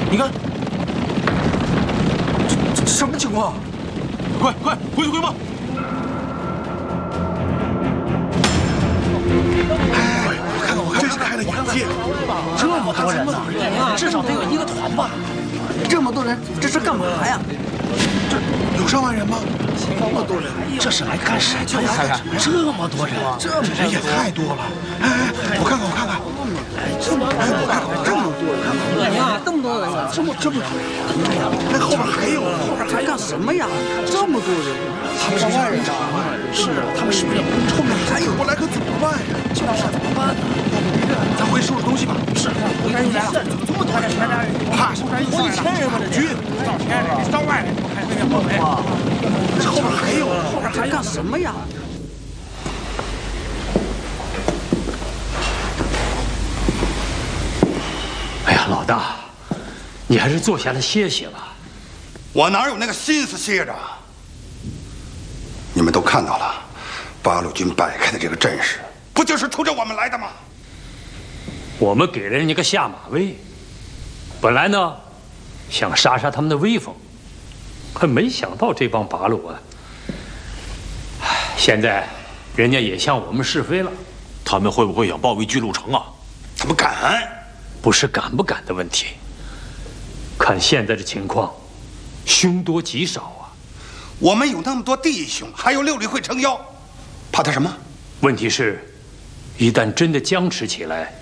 你看，这什么情况？快回去汇报！ 哎，我看，真是开了眼界！ 这么多人呢，至少得有1个团吧？ 这么多人，这是干嘛呀？ 这有上万人吗？ 这么多人， 这是来干什么呀？这么多人， 这人也太多了！哎，我看看，这么多人， 呀，这么多人， 这么多人，那后边还有， 还干什么呀？这么多人， 他们是外人啊！是啊，他们是不是要后面还有过来，可怎么办呀？ 就是怎么办呢？ 咱回去收拾东西吧。是， 我赶紧来了，这么多人， 怕什么？好几千人吧，这军， 上万人，还没后面。 这后边还有， 还干什么呀？ 哎呀，老大，你还是坐下来歇歇吧。 我哪有那个心思歇着？你们都看到了，八路军摆开的这个阵势，不就是冲着我们来的吗？ 我们给了人家个下马威，本来呢，想杀杀他们的威风，可没想到这帮八路啊，现在人家也向我们试飞了。 他们会不会想包围巨鹿城啊？ 怎么敢？ 不是敢不敢的问题，看现在的情况，凶多吉少啊。 我们有那么多弟兄，还有6里会撑腰，怕他什么？ 问题是，一旦真的僵持起来，